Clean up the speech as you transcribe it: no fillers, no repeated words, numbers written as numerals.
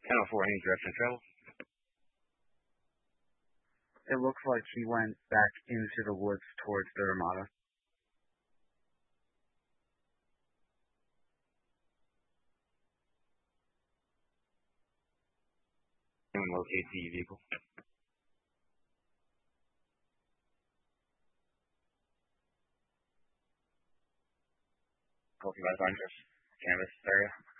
10-4, any direction of travel? It looks like he went back into the woods towards the Ramada. Anyone locate the vehicle? Copy by Bunches. Canvas area.